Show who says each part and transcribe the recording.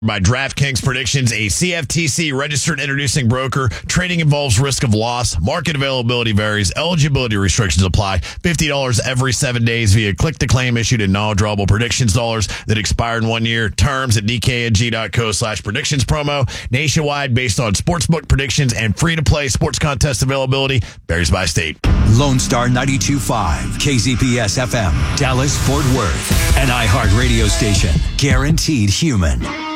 Speaker 1: By DraftKings Predictions, a CFTC registered introducing broker. Trading involves risk of loss. Market availability varies. Eligibility restrictions apply. $50 every 7 days via click-to-claim issued in non-drawable predictions dollars that expire in 1 year. Terms at dkng.co/predictions promo. Nationwide based on sportsbook predictions and free-to-play sports contest availability. Varies by state.
Speaker 2: Lone Star 92.5, KZPS FM, Dallas, Fort Worth, an iHeart radio station. Guaranteed human.